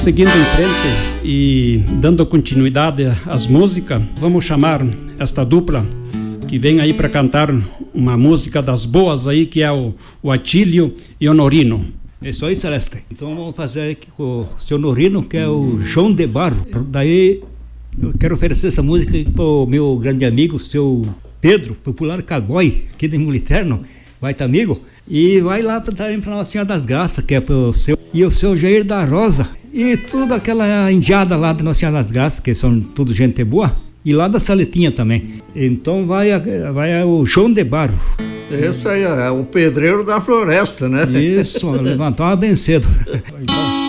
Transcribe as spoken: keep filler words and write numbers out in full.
Seguindo em frente e dando continuidade às músicas, vamos chamar esta dupla que vem aí para cantar uma música das boas aí, que é o, o Atílio e o Norino. É isso aí, Celeste. Então vamos fazer aqui com o seu Norino, que é o João de Barro. Daí eu quero oferecer essa música para o meu grande amigo, o seu Pedro, popular cowboy, aqui de Muliterno, vai estar amigo. E vai lá também para Nossa Senhora das Graças, que é para o seu, e o seu Jair da Rosa. E toda aquela indiada lá de Nossa Senhora das Graças, que são tudo gente boa. E lá da Saletinha também. Então vai, vai o João de Barro. Esse aí é o pedreiro da floresta, né? Isso, levantar bem cedo. Então...